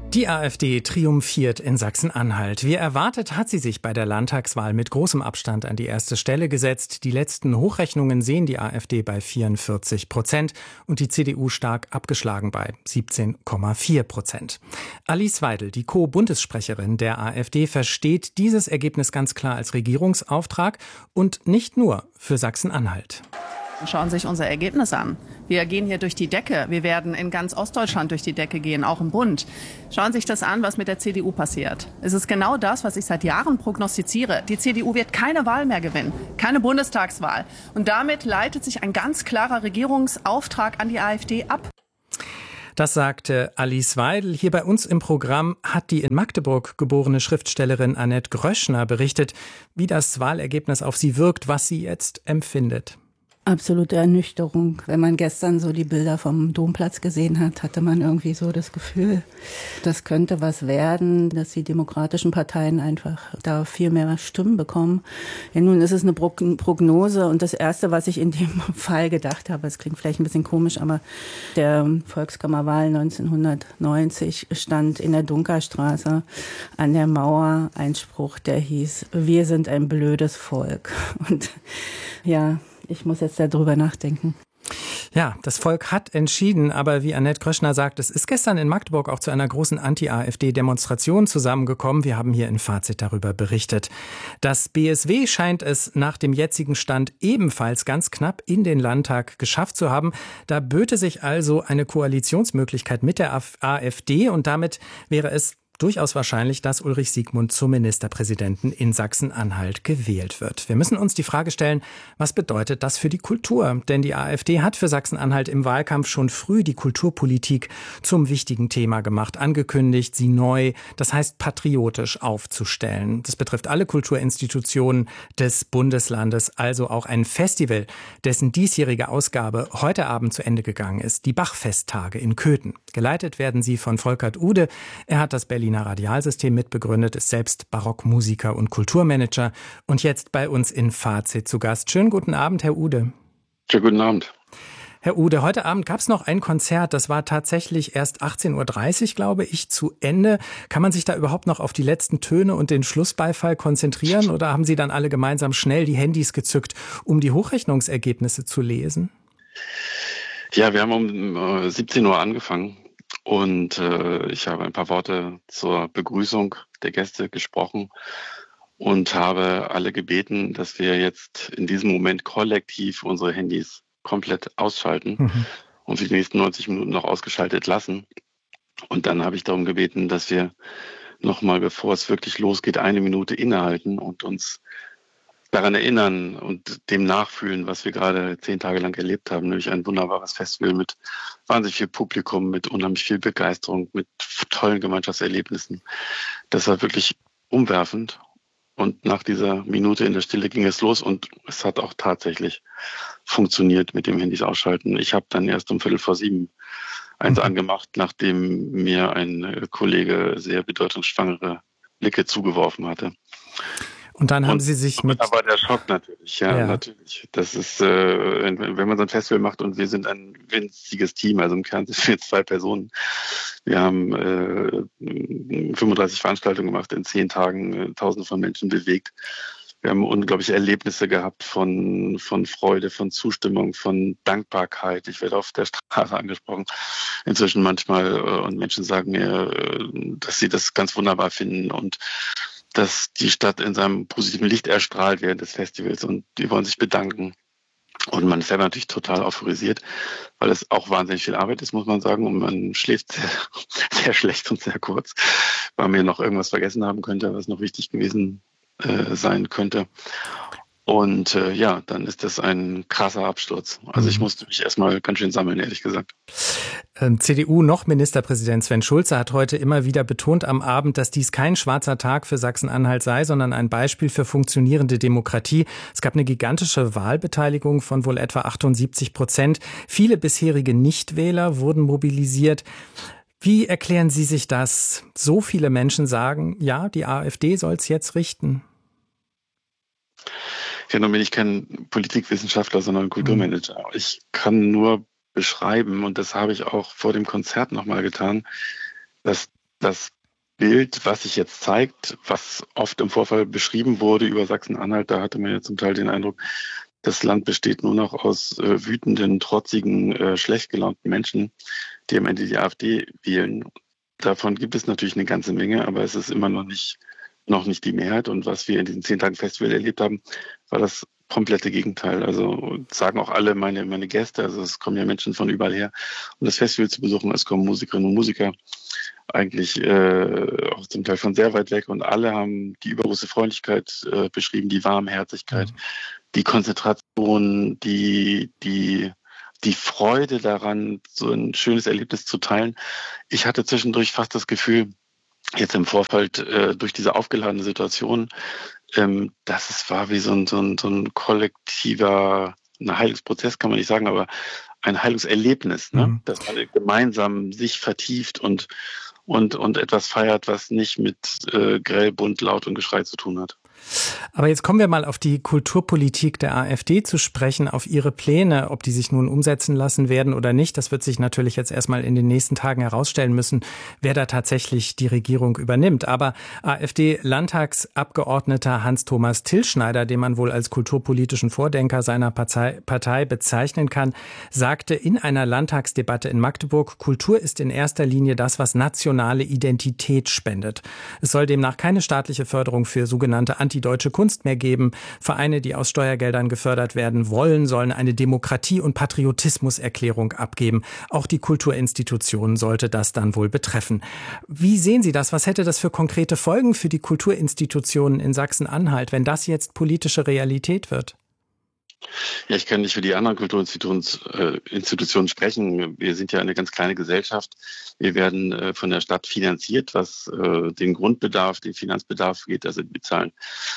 Die AfD triumphiert in Sachsen-Anhalt. Wie erwartet hat sie sich bei der Landtagswahl mit großem Abstand an die erste Stelle gesetzt. Die letzten Hochrechnungen sehen die AfD bei 44% und die CDU stark abgeschlagen bei 17,4%. Alice Weidel, die Co-Bundessprecherin der AfD, versteht dieses Ergebnis ganz klar als Regierungsauftrag und nicht nur für Sachsen-Anhalt. Schauen Sie sich unser Ergebnis an. Wir gehen hier durch die Decke. Wir werden in ganz Ostdeutschland durch die Decke gehen, auch im Bund. Schauen Sie sich das an, was mit der CDU passiert. Es ist genau das, was ich seit Jahren prognostiziere. Die CDU wird keine Wahl mehr gewinnen, keine Bundestagswahl. Und damit leitet sich ein ganz klarer Regierungsauftrag an die AfD ab. Das sagte Alice Weidel. Hier bei uns im Programm hat die in Magdeburg geborene Schriftstellerin Annette Gröschner berichtet, wie das Wahlergebnis auf sie wirkt, was sie jetzt empfindet. Absolute Ernüchterung. Wenn man gestern so die Bilder vom Domplatz gesehen hat, hatte man irgendwie so das Gefühl, das könnte was werden, dass die demokratischen Parteien einfach da viel mehr Stimmen bekommen. Ja, nun ist es eine Prognose und das Erste, was ich in dem Fall gedacht habe, es klingt vielleicht ein bisschen komisch, aber der Volkskammerwahl 1990 stand in der Dunkerstraße an der Mauer ein Spruch, der hieß: Wir sind ein blödes Volk. Und ja, ich muss jetzt darüber nachdenken. Ja, das Volk hat entschieden, aber wie Annette Gröschner sagt, es ist gestern in Magdeburg auch zu einer großen Anti-AfD-Demonstration zusammengekommen. Wir haben hier in Fazit darüber berichtet. Das BSW scheint es nach dem jetzigen Stand ebenfalls ganz knapp in den Landtag geschafft zu haben. Da böte sich also eine Koalitionsmöglichkeit mit der AfD und damit wäre es durchaus wahrscheinlich, dass Ulrich Siegmund zum Ministerpräsidenten in Sachsen-Anhalt gewählt wird. Wir müssen uns die Frage stellen, was bedeutet das für die Kultur? Denn die AfD hat für Sachsen-Anhalt im Wahlkampf schon früh die Kulturpolitik zum wichtigen Thema gemacht, angekündigt, sie neu, das heißt patriotisch aufzustellen. Das betrifft alle Kulturinstitutionen des Bundeslandes, also auch ein Festival, dessen diesjährige Ausgabe heute Abend zu Ende gegangen ist, die Bachfesttage in Köthen. Geleitet werden sie von Volkert Ude. Er hat das Berliner Radialsystem mitbegründet, ist selbst Barockmusiker und Kulturmanager und jetzt bei uns in Fazit zu Gast. Schönen guten Abend, Herr Ude. Schönen guten Abend. Herr Ude, heute Abend gab es noch ein Konzert, das war tatsächlich erst 18:30 Uhr, glaube ich, zu Ende. Kann man sich da überhaupt noch auf die letzten Töne und den Schlussbeifall konzentrieren oder haben Sie dann alle gemeinsam schnell die Handys gezückt, um die Hochrechnungsergebnisse zu lesen? Ja, wir haben um 17 Uhr angefangen. Und ich habe ein paar Worte zur Begrüßung der Gäste gesprochen und habe alle gebeten, dass wir jetzt in diesem Moment kollektiv unsere Handys komplett ausschalten und für die nächsten 90 Minuten noch ausgeschaltet lassen. Und dann habe ich darum gebeten, dass wir nochmal, bevor es wirklich losgeht, 1 Minute innehalten und uns daran erinnern und dem nachfühlen, was wir gerade 10 Tage lang erlebt haben, nämlich ein wunderbares Festival mit wahnsinnig viel Publikum, mit unheimlich viel Begeisterung, mit tollen Gemeinschaftserlebnissen. Das war wirklich umwerfend und nach dieser Minute in der Stille ging es los und es hat auch tatsächlich funktioniert mit dem Handys ausschalten. Ich habe dann erst um 6:45 eins angemacht, nachdem mir ein Kollege sehr bedeutungsschwangere Blicke zugeworfen hatte. Und dann haben Sie sich mit... Aber der Schock natürlich, ja, natürlich. Das ist, wenn man so ein Festival macht und wir sind ein winziges Team, also im Kern sind wir jetzt 2 Personen. Wir haben 35 Veranstaltungen gemacht, in 10 Tagen Tausende von Menschen bewegt. Wir haben unglaubliche Erlebnisse gehabt von Freude, von Zustimmung, von Dankbarkeit. Ich werde auf der Straße angesprochen inzwischen manchmal und Menschen sagen mir, dass sie das ganz wunderbar finden und dass die Stadt in seinem positiven Licht erstrahlt während des Festivals und die wollen sich bedanken. Und man ist selber natürlich total euphorisiert, weil es auch wahnsinnig viel Arbeit ist, muss man sagen. Und man schläft sehr, sehr schlecht und sehr kurz, weil man noch irgendwas vergessen haben könnte, was noch wichtig gewesen sein könnte. Und dann ist das ein krasser Absturz. Also ich musste mich erstmal ganz schön sammeln, ehrlich gesagt. CDU noch Ministerpräsident Sven Schulze hat heute immer wieder betont am Abend, dass dies kein schwarzer Tag für Sachsen-Anhalt sei, sondern ein Beispiel für funktionierende Demokratie. Es gab eine gigantische Wahlbeteiligung von wohl etwa 78%. Viele bisherige Nichtwähler wurden mobilisiert. Wie erklären Sie sich das? So viele Menschen sagen, ja, die AfD soll es jetzt richten. Ja, nun bin ich kein Politikwissenschaftler, sondern ein Kulturmanager. Ich kann nur beschreiben, und das habe ich auch vor dem Konzert nochmal getan, dass das Bild, was sich jetzt zeigt, was oft im Vorfeld beschrieben wurde über Sachsen-Anhalt, da hatte man ja zum Teil den Eindruck, das Land besteht nur noch aus wütenden, trotzigen, schlecht gelaunten Menschen, die am Ende die AfD wählen. Davon gibt es natürlich eine ganze Menge, aber es ist immer noch nicht die Mehrheit. Und was wir in diesen 10 Tagen Festival erlebt haben, war das komplette Gegenteil. Also sagen auch alle meine Gäste, also es kommen ja Menschen von überall her, um das Festival zu besuchen. Es kommen Musikerinnen und Musiker eigentlich auch zum Teil von sehr weit weg und alle haben die übergroße Freundlichkeit beschrieben, die Warmherzigkeit, die Konzentration, die Freude daran, so ein schönes Erlebnis zu teilen. Ich hatte zwischendurch fast das Gefühl, jetzt im Vorfeld durch diese aufgeladene Situation, dass es war wie so ein kollektiver, ein Heilungsprozess kann man nicht sagen, aber ein Heilungserlebnis, ne? Dass man gemeinsam sich vertieft und etwas feiert, was nicht mit grell, bunt, laut und Geschrei zu tun hat. Aber jetzt kommen wir mal auf die Kulturpolitik der AfD zu sprechen, auf ihre Pläne, ob die sich nun umsetzen lassen werden oder nicht. Das wird sich natürlich jetzt erstmal in den nächsten Tagen herausstellen müssen, wer da tatsächlich die Regierung übernimmt. Aber AfD-Landtagsabgeordneter Hans-Thomas Tilschneider, den man wohl als kulturpolitischen Vordenker seiner Partei bezeichnen kann, sagte in einer Landtagsdebatte in Magdeburg, Kultur ist in erster Linie das, was nationale Identität spendet. Es soll demnach keine staatliche Förderung für sogenannte antideutsche Kunst mehr geben. Vereine, die aus Steuergeldern gefördert werden wollen, sollen eine Demokratie- und Patriotismuserklärung abgeben. Auch die Kulturinstitutionen sollte das dann wohl betreffen. Wie sehen Sie das? Was hätte das für konkrete Folgen für die Kulturinstitutionen in Sachsen-Anhalt, wenn das jetzt politische Realität wird? Ja, ich kann nicht für die anderen Kulturinstitutionen sprechen. Wir sind ja eine ganz kleine Gesellschaft. Wir werden von der Stadt finanziert, was den Grundbedarf, den Finanzbedarf geht. Also wir bezahlen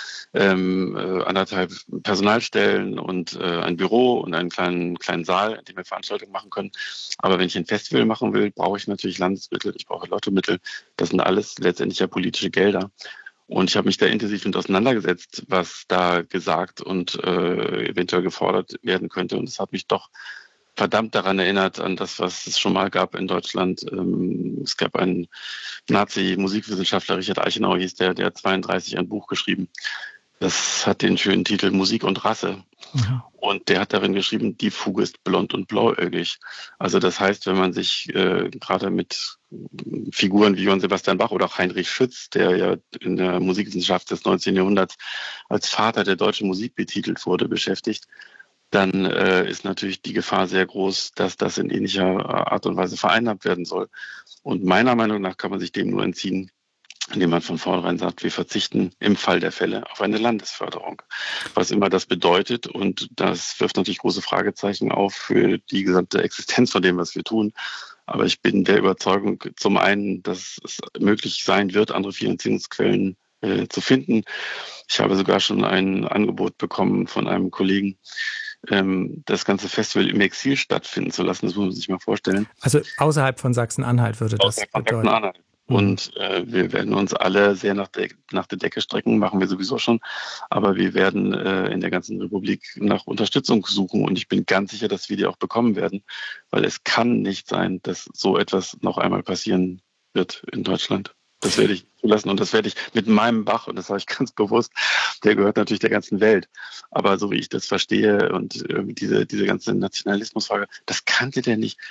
1,5 Personalstellen und ein Büro und einen kleinen Saal, in dem wir Veranstaltungen machen können. Aber wenn ich ein Festival machen will, brauche ich natürlich Landesmittel, ich brauche Lottomittel. Das sind alles letztendlich ja politische Gelder. Und ich habe mich da intensiv mit auseinandergesetzt, was da gesagt und eventuell gefordert werden könnte. Und es hat mich doch verdammt daran erinnert, an das, was es schon mal gab in Deutschland. Es gab einen Nazi-Musikwissenschaftler, Richard Eichenau hieß der hat 32 ein Buch geschrieben. Das hat den schönen Titel Musik und Rasse. Ja. Und der hat darin geschrieben, die Fuge ist blond und blauäugig. Also das heißt, wenn man sich gerade mit Figuren wie Johann Sebastian Bach oder auch Heinrich Schütz, der ja in der Musikwissenschaft des 19. Jahrhunderts als Vater der deutschen Musik betitelt wurde, beschäftigt, dann ist natürlich die Gefahr sehr groß, dass das in ähnlicher Art und Weise vereinnahmt werden soll. Und meiner Meinung nach kann man sich dem nur entziehen, indem man von vornherein sagt, wir verzichten im Fall der Fälle auf eine Landesförderung. Was immer das bedeutet, und das wirft natürlich große Fragezeichen auf für die gesamte Existenz von dem, was wir tun. Aber ich bin der Überzeugung, zum einen, dass es möglich sein wird, andere Finanzierungsquellen zu finden. Ich habe sogar schon ein Angebot bekommen von einem Kollegen, das ganze Festival im Exil stattfinden zu lassen. Das muss man sich mal vorstellen. Also außerhalb von Sachsen-Anhalt würde das bedeuten. Sachsen-Anhalt. Und wir werden uns alle sehr nach der Decke strecken, machen wir sowieso schon. Aber wir werden in der ganzen Republik nach Unterstützung suchen. Und ich bin ganz sicher, dass wir die auch bekommen werden. Weil es kann nicht sein, dass so etwas noch einmal passieren wird in Deutschland. Das werde ich zulassen und das werde ich mit meinem Bach, und das sage ich ganz bewusst, der gehört natürlich der ganzen Welt. Aber so wie ich das verstehe und diese ganze Nationalismusfrage, das kannte der nicht.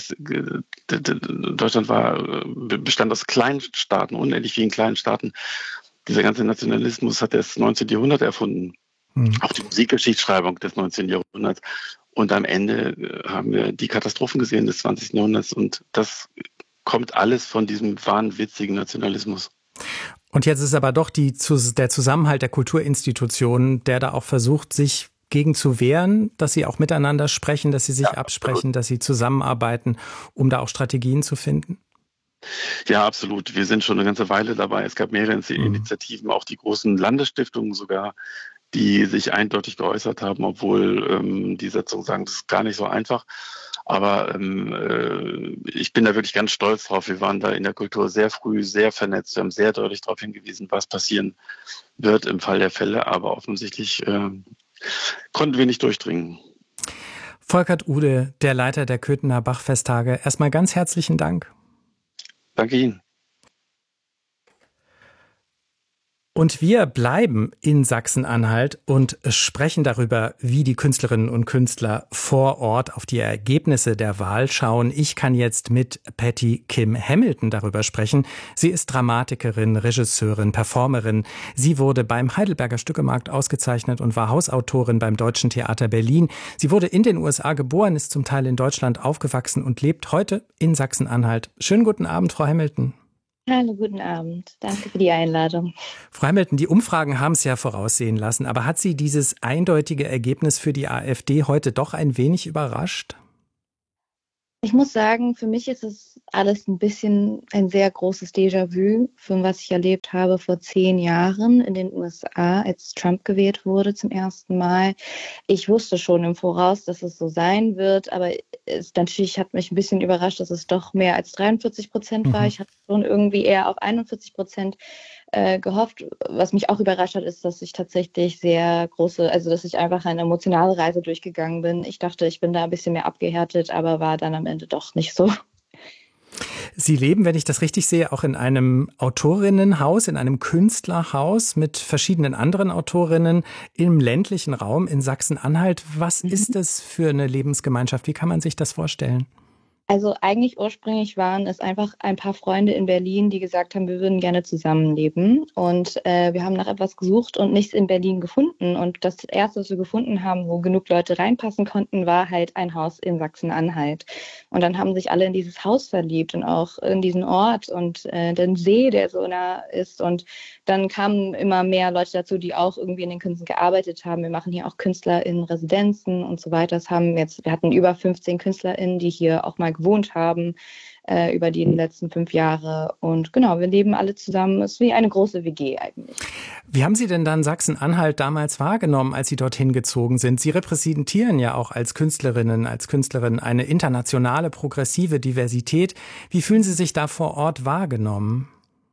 Deutschland bestand aus kleinen Staaten, unendlich vielen kleinen Staaten. Dieser ganze Nationalismus hat das 19. Jahrhundert erfunden. Auch die Musikgeschichtsschreibung des 19. Jahrhunderts. Und am Ende haben wir die Katastrophen gesehen des 20. Jahrhunderts und das kommt alles von diesem wahnwitzigen Nationalismus. Und jetzt ist aber doch der Zusammenhalt der Kulturinstitutionen, der da auch versucht, sich gegen zu wehren, dass sie auch miteinander sprechen, dass sie sich absprechen, absolut, dass sie zusammenarbeiten, um da auch Strategien zu finden? Ja, absolut. Wir sind schon eine ganze Weile dabei. Es gab mehrere Initiativen, auch die großen Landesstiftungen sogar, die sich eindeutig geäußert haben, obwohl die Satzungen sagen, das ist gar nicht so einfach. Aber ich bin da wirklich ganz stolz drauf. Wir waren da in der Kultur sehr früh, sehr vernetzt. Wir haben sehr deutlich darauf hingewiesen, was passieren wird im Fall der Fälle. Aber offensichtlich konnten wir nicht durchdringen. Volkert Ude, der Leiter der Köthener Bachfesttage. Erstmal ganz herzlichen Dank. Danke Ihnen. Und wir bleiben in Sachsen-Anhalt und sprechen darüber, wie die Künstlerinnen und Künstler vor Ort auf die Ergebnisse der Wahl schauen. Ich kann jetzt mit Patty Kim Hamilton darüber sprechen. Sie ist Dramatikerin, Regisseurin, Performerin. Sie wurde beim Heidelberger Stückemarkt ausgezeichnet und war Hausautorin beim Deutschen Theater Berlin. Sie wurde in den USA geboren, ist zum Teil in Deutschland aufgewachsen und lebt heute in Sachsen-Anhalt. Schönen guten Abend, Frau Hamilton. Hallo, guten Abend. Danke für die Einladung. Frau Hamilton, die Umfragen haben es ja voraussehen lassen, aber hat Sie dieses eindeutige Ergebnis für die AfD heute doch ein wenig überrascht? Ich muss sagen, für mich ist es alles ein bisschen ein sehr großes Déjà-vu von was ich erlebt habe vor 10 Jahren in den USA, als Trump gewählt wurde zum ersten Mal. Ich wusste schon im Voraus, dass es so sein wird, aber natürlich hat mich ein bisschen überrascht, dass es doch mehr als 43% war. Ich hatte schon irgendwie eher auf 41% gehofft. Was mich auch überrascht hat, ist, dass ich tatsächlich dass ich einfach eine emotionale Reise durchgegangen bin. Ich dachte, ich bin da ein bisschen mehr abgehärtet, aber war dann am Ende doch nicht so. Sie leben, wenn ich das richtig sehe, auch in einem Autorinnenhaus, in einem Künstlerhaus mit verschiedenen anderen Autorinnen im ländlichen Raum in Sachsen-Anhalt. Was ist das für eine Lebensgemeinschaft? Wie kann man sich das vorstellen? Also eigentlich ursprünglich waren es einfach ein paar Freunde in Berlin, die gesagt haben, wir würden gerne zusammenleben. Und wir haben nach etwas gesucht und nichts in Berlin gefunden. Und das Erste, was wir gefunden haben, wo genug Leute reinpassen konnten, war halt ein Haus in Sachsen-Anhalt. Und dann haben sich alle in dieses Haus verliebt und auch in diesen Ort und den See, der so nah ist. Und dann kamen immer mehr Leute dazu, die auch irgendwie in den Künsten gearbeitet haben. Wir machen hier auch Künstler in Residenzen und so weiter. Wir hatten über 15 KünstlerInnen, die hier auch mal gewohnt haben über die letzten 5 Jahre. Und genau, wir leben alle zusammen. Es ist wie eine große WG eigentlich. Wie haben Sie denn dann Sachsen-Anhalt damals wahrgenommen, als Sie dorthin gezogen sind? Sie repräsentieren ja auch als Künstlerin eine internationale, progressive Diversität. Wie fühlen Sie sich da vor Ort wahrgenommen?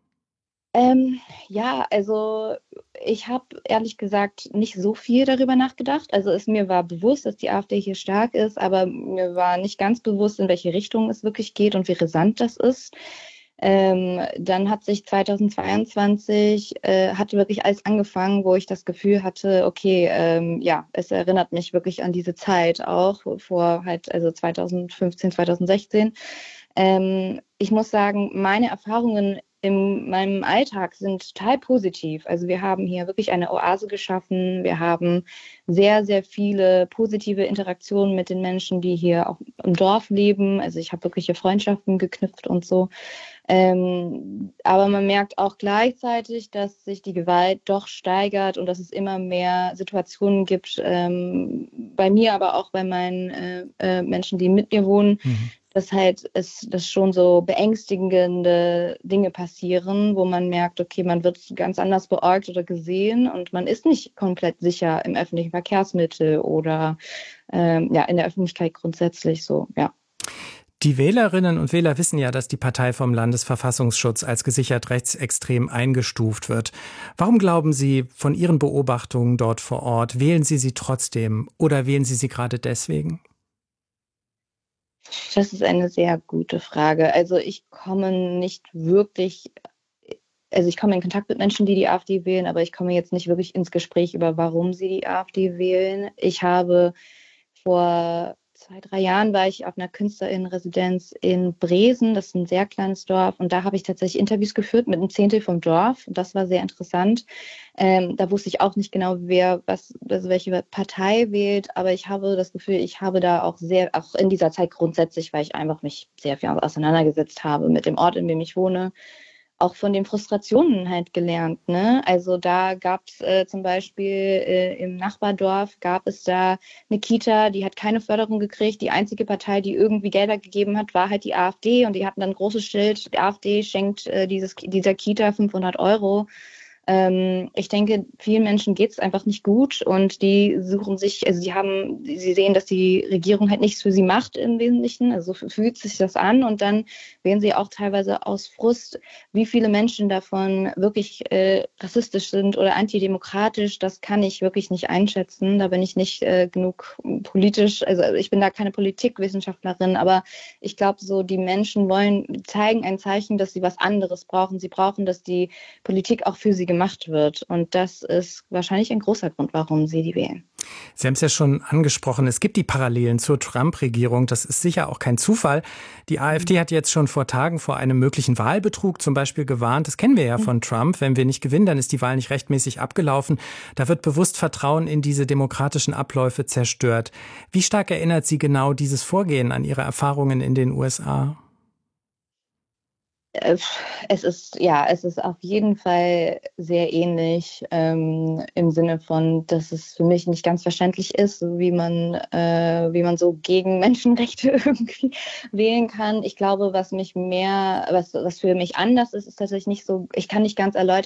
Also ich habe ehrlich gesagt nicht so viel darüber nachgedacht. Also mir war bewusst, dass die AfD hier stark ist, aber mir war nicht ganz bewusst, in welche Richtung es wirklich geht und wie rasant das ist. Dann hat sich 2022 hat wirklich alles angefangen, wo ich das Gefühl hatte, okay, es erinnert mich wirklich an diese Zeit auch vor 2015, 2016. Ich muss sagen, meine Erfahrungen in meinem Alltag sind total positiv. Also wir haben hier wirklich eine Oase geschaffen. Wir haben sehr, sehr viele positive Interaktionen mit den Menschen, die hier auch im Dorf leben. Also ich habe wirkliche Freundschaften geknüpft und so. Aber man merkt auch gleichzeitig, dass sich die Gewalt doch steigert und dass es immer mehr Situationen gibt, bei mir, aber auch bei meinen Menschen, die mit mir wohnen, dass schon so beängstigende Dinge passieren, wo man merkt, okay, man wird ganz anders beäugt oder gesehen und man ist nicht komplett sicher im öffentlichen Verkehrsmittel oder in der Öffentlichkeit grundsätzlich so, ja. Die Wählerinnen und Wähler wissen ja, dass die Partei vom Landesverfassungsschutz als gesichert rechtsextrem eingestuft wird. Warum glauben Sie von Ihren Beobachtungen dort vor Ort, wählen Sie sie trotzdem oder wählen Sie sie gerade deswegen? Das ist eine sehr gute Frage. Also ich komme in Kontakt mit Menschen, die AfD wählen, aber ich komme jetzt nicht wirklich ins Gespräch über, warum sie die AfD wählen. Ich habe vor 2-3 Jahren war ich auf einer Künstlerinnenresidenz in Bresen, das ist ein sehr kleines Dorf, und da habe ich tatsächlich Interviews geführt mit einem Zehntel vom Dorf und das war sehr interessant. Da wusste ich auch nicht genau, welche Partei wählt, aber ich habe das Gefühl, ich habe da auch in dieser Zeit grundsätzlich, weil ich einfach mich sehr viel auseinandergesetzt habe mit dem Ort, in dem ich wohne, auch von den Frustrationen halt gelernt, ne? Also da gab es zum Beispiel im Nachbardorf gab es da eine Kita, die hat keine Förderung gekriegt. Die einzige Partei, die irgendwie Gelder gegeben hat, war halt die AfD und die hatten dann ein großes Schild, die AfD schenkt dieser Kita 500 €. Ich denke, vielen Menschen geht es einfach nicht gut und die suchen sich, sie sehen, dass die Regierung halt nichts für sie macht im Wesentlichen, also so fühlt sich das an und dann wählen sie auch teilweise aus Frust, wie viele Menschen davon wirklich rassistisch sind oder antidemokratisch, das kann ich wirklich nicht einschätzen, da bin ich nicht genug politisch, also ich bin da keine Politikwissenschaftlerin, aber ich glaube so, die Menschen zeigen ein Zeichen, dass sie was anderes brauchen, sie brauchen, dass die Politik auch für sie gemacht gemacht wird. Und das ist wahrscheinlich ein großer Grund, warum sie die wählen. Sie haben es ja schon angesprochen, es gibt die Parallelen zur Trump-Regierung. Das ist sicher auch kein Zufall. Die AfD hat jetzt schon vor Tagen vor einem möglichen Wahlbetrug zum Beispiel gewarnt. Das kennen wir ja von Trump. Wenn wir nicht gewinnen, dann ist die Wahl nicht rechtmäßig abgelaufen. Da wird bewusst Vertrauen in diese demokratischen Abläufe zerstört. Wie stark erinnert Sie genau dieses Vorgehen an Ihre Erfahrungen in den USA? Es ist auf jeden Fall sehr ähnlich im Sinne von, dass es für mich nicht ganz verständlich ist, wie man so gegen Menschenrechte irgendwie wählen kann. Ich glaube, was für mich anders ist, ist tatsächlich nicht so, ich kann nicht ganz erläutern,